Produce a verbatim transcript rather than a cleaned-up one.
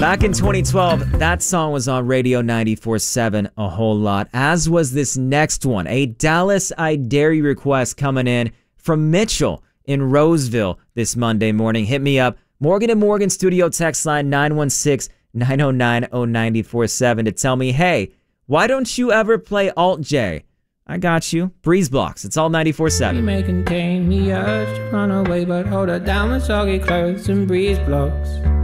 Back in twenty twelve, that song was on Radio ninety-four seven a whole lot, as was this next one. A Dallas I Dare You request coming in from Mitchell in Roseville this Monday morning. Hit me up. Morgan and Morgan studio text line nine one six, nine oh nine, oh nine four seven to tell me, hey, why don't you ever play Alt J? I got you. Breeze Blocks. It's all ninety-four seven. You may contain the urge to run away, but hold her down with soggy clothes and breeze blocks.